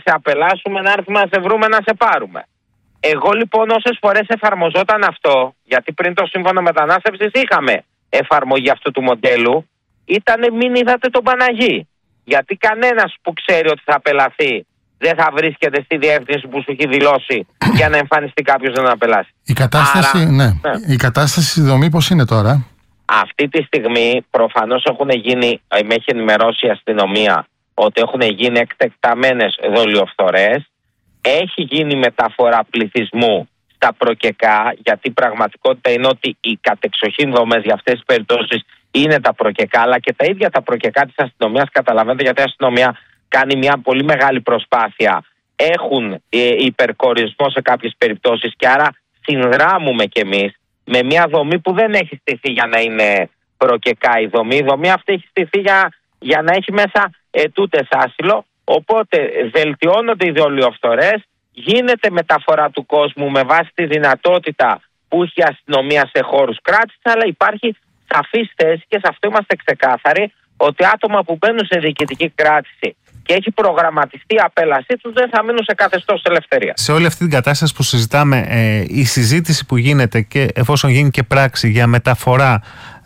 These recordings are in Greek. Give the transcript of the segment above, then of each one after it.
σε απελάσουμε, να έρθουμε να σε βρούμε, να σε πάρουμε. Εγώ λοιπόν όσες φορές εφαρμοζόταν αυτό, γιατί πριν το Σύμφωνο Μετανάστευσης είχαμε εφαρμογή αυτού του μοντέλου, ήτανε μην είδατε τον Παναγί. Γιατί κανένας που ξέρει ότι θα απελαθεί δεν θα βρίσκεται στη διεύθυνση που σου έχει δηλώσει για να εμφανιστεί κάποιος να απελάσει. Η κατάσταση, Άρα, η κατάσταση στη δομή πώς είναι τώρα? Αυτή τη στιγμή προφανώς με έχει ενημερώσει η αστυνομία ότι έχουν γίνει εκτεκταμένες δολιοφθορές. Έχει γίνει μεταφορά πληθυσμού στα προκεκά, γιατί η πραγματικότητα είναι ότι οι κατεξοχήν δομές για αυτές τις περιπτώσεις είναι τα προκεκά, αλλά και τα ίδια τα προκεκά της αστυνομίας, καταλαβαίνετε, γιατί η αστυνομία κάνει μια πολύ μεγάλη προσπάθεια. Έχουν υπερκορισμό σε κάποιες περιπτώσεις και άρα συνδράμουμε κι εμείς με μια δομή που δεν έχει στηθεί για να είναι προκεκά η δομή. Η δομή αυτή έχει στηθεί για να έχει μέσα ετούντες άσυλο. Οπότε βελτιώνονται οι δολιοφθορές, γίνεται μεταφορά του κόσμου με βάση τη δυνατότητα που έχει η αστυνομία σε χώρους κράτησης, αλλά υπάρχει σαφής θέση και σε αυτό είμαστε ξεκάθαροι ότι άτομα που μπαίνουν σε διοικητική κράτηση και έχει προγραμματιστεί η απέλασή τους δεν θα μείνουν σε καθεστώς ελευθερία. Σε όλη αυτή την κατάσταση που συζητάμε, η συζήτηση που γίνεται και εφόσον γίνει και πράξη για μεταφορά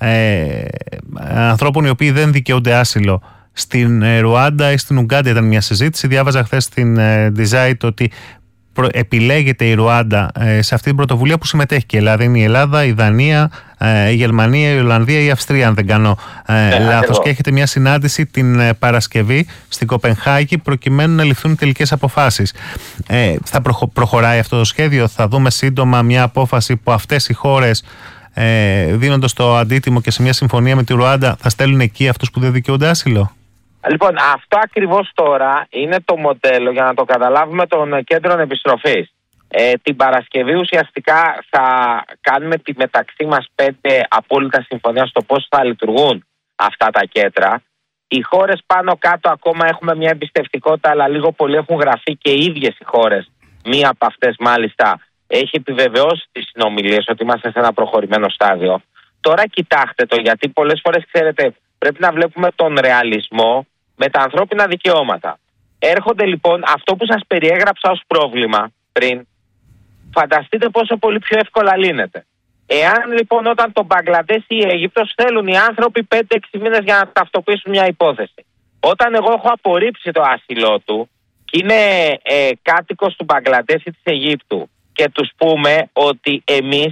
ανθρώπων οι οποίοι δεν δικαιούνται άσυλο στην Ρουάντα ή στην Ουγκάντα ήταν μια συζήτηση. Διάβαζα χθες στην Design ότι επιλέγεται η Ρουάντα σε αυτή την πρωτοβουλία που συμμετέχει και η Ελλάδα. Είναι η Ελλάδα, η Δανία, η Γερμανία, η Ολλανδία, η Αυστρία, αν δεν κάνω λάθος. Και έχετε μια συνάντηση την Παρασκευή στην Κοπενχάγη προκειμένου να ληφθούν τελικές αποφάσεις. Θα προχωράει αυτό το σχέδιο? Θα δούμε σύντομα μια απόφαση που αυτές οι χώρες, δίνοντας το αντίτιμο και σε μια συμφωνία με τη Ρουάντα, θα στέλνουν εκεί αυτούς που δεν δικαιούνται άσυλο? Λοιπόν, αυτό ακριβώς τώρα είναι το μοντέλο για να το καταλάβουμε των κέντρων επιστροφής. Την Παρασκευή ουσιαστικά θα κάνουμε τη μεταξύ μας 5 απόλυτα συμφωνία στο πώς θα λειτουργούν αυτά τα κέντρα. Οι χώρες πάνω κάτω ακόμα έχουμε μια εμπιστευτικότητα, αλλά λίγο πολύ έχουν γραφεί και οι ίδιες οι χώρες. Μία από αυτές μάλιστα έχει επιβεβαιώσει τις συνομιλίες ότι είμαστε σε ένα προχωρημένο στάδιο. Τώρα κοιτάξτε το, γιατί πολλές φορές ξέρετε πρέπει να βλέπουμε τον ρεαλισμό με τα ανθρώπινα δικαιώματα. Έρχονται λοιπόν αυτό που σας περιέγραψα ως πρόβλημα πριν, φανταστείτε πόσο πολύ πιο εύκολα λύνεται. Εάν λοιπόν όταν το Μπαγκλαντές ή η Αίγυπτος θέλουν οι άνθρωποι 5-6 μήνες για να ταυτοποιήσουν μια υπόθεση. Όταν εγώ έχω απορρίψει το άσυλό του και είναι κάτοικος του Μπαγκλαντές ή της Αιγύπτου και τους πούμε ότι εμείς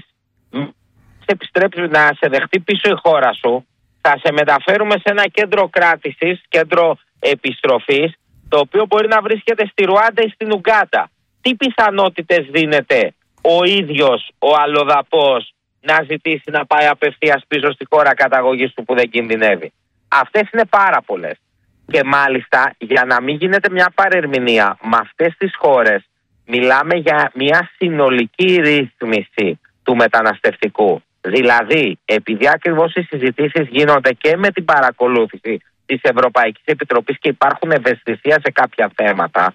σε επιστρέψουμε να σε δεχτεί πίσω η χώρα σου, θα σε μεταφέρουμε σε ένα κέντρο κράτησης, κέντρο επιστροφής, το οποίο μπορεί να βρίσκεται στη Ρουάντα ή στην Ουγκάντα. Τι πιθανότητες δίνεται ο ίδιος ο αλλοδαπός να ζητήσει να πάει απευθείας πίσω στη χώρα καταγωγής του που δεν κινδυνεύει? Αυτές είναι πάρα πολλές. Και μάλιστα για να μην γίνεται μια παρερμηνία με αυτές τις χώρες, μιλάμε για μια συνολική ρύθμιση του μεταναστευτικού. Δηλαδή, επειδή ακριβώς οι συζητήσεις γίνονται και με την παρακολούθηση της Ευρωπαϊκής Επιτροπής και υπάρχουν ευαισθησία σε κάποια θέματα,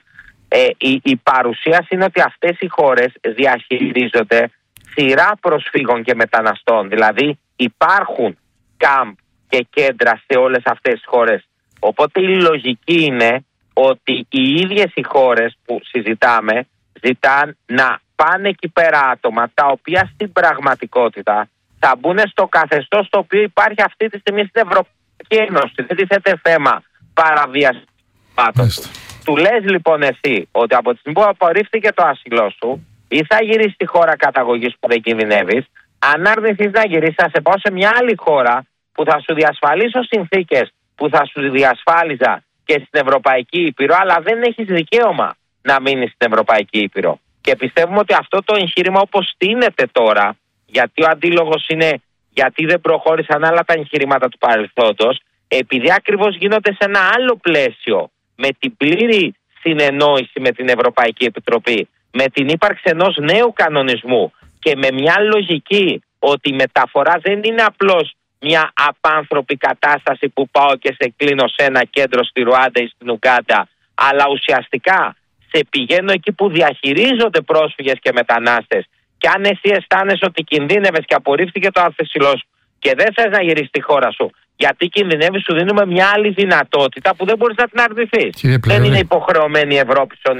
η παρουσίαση είναι ότι αυτές οι χώρες διαχειρίζονται σειρά προσφύγων και μεταναστών. Δηλαδή, υπάρχουν κάμπ και κέντρα σε όλες αυτές τις χώρες. Οπότε η λογική είναι ότι οι ίδιες οι χώρες που συζητάμε ζητάν να πάνε εκεί πέρα άτομα τα οποία στην πραγματικότητα θα μπουν στο καθεστώς το οποίο υπάρχει αυτή τη στιγμή στην Ευρωπαϊκή Ένωση. Δεν τίθεται θέμα παραβίασης. Του λες λοιπόν εσύ ότι από τη στιγμή που απορρίφθηκε το άσυλό σου ή θα γυρίσεις στη χώρα καταγωγής που δεν κινδυνεύεις, αν αρνηθείς να γυρίσεις θα σε πάω σε μια άλλη χώρα που θα σου διασφαλίσω συνθήκες που θα σου διασφάλιζα και στην Ευρωπαϊκή Ήπειρο, αλλά δεν έχεις δικαίωμα να μείνεις στην Ευρωπαϊκή Ήπειρο. Και πιστεύουμε ότι αυτό το εγχείρημα όπως στείνεται τώρα, γιατί ο αντίλογος είναι γιατί δεν προχώρησαν άλλα τα εγχειρήματα του παρελθόντος, επειδή ακριβώς γίνονται σε ένα άλλο πλαίσιο, με την πλήρη συνεννόηση με την Ευρωπαϊκή Επιτροπή, με την ύπαρξη ενός νέου κανονισμού και με μια λογική ότι η μεταφορά δεν είναι απλώς μια απάνθρωπη κατάσταση που πάω και σε κλείνω σε ένα κέντρο στη Ρουάντα ή στην Ουγκάντα, αλλά ουσιαστικά σε πηγαίνω εκεί που διαχειρίζονται πρόσφυγες και μετανάστες. Και αν εσύ αισθάνεσαι ότι κινδύνευες και απορρίφθηκε το άσυλό σου και δεν θες να γυρίσεις στη χώρα σου, γιατί κινδυνεύεις, σου δίνουμε μια άλλη δυνατότητα που δεν μπορείς να την αρνηθείς. Δεν είναι υποχρεωμένη η Ευρώπη